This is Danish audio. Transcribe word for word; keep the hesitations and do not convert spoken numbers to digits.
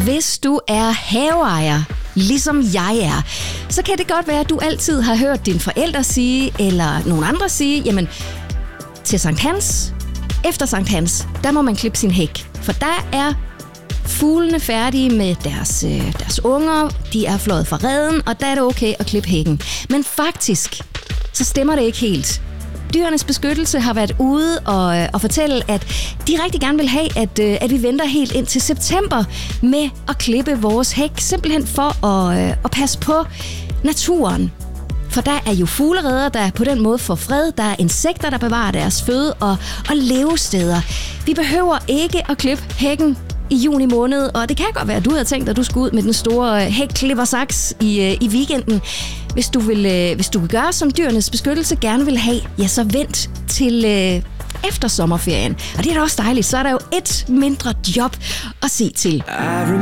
Hvis du er haveejer, ligesom jeg er, så kan det godt være, at du altid har hørt dine forældre sige, eller nogen andre sige, jamen, til Sankt Hans, efter Sankt Hans, der må man klippe sin hæk. For der er fuglene færdige med deres, øh, deres unger, de er fløjet fra reden, og der er det okay at klippe hækken. Men faktisk, så stemmer det ikke helt. Dyrenes Beskyttelse har været ude og, og fortælle, at de rigtig gerne vil have, at, at vi venter helt ind til september med at klippe vores hæk, simpelthen for at, at passe på naturen. For der er jo fuglereder, der på den måde får fred. Der er insekter, der bevarer deres føde og, og levesteder. Vi behøver ikke at klippe hækken i juni måned, og det kan godt være, at du havde tænkt, at du skulle ud med den store hækklippersaks i, i weekenden. Hvis du, vil, hvis du vil gøre, som Dyrenes Beskyttelse gerne vil have, ja, så vent til øh, efter sommerferien. Og det er da også dejligt, så er der jo et mindre job at se til.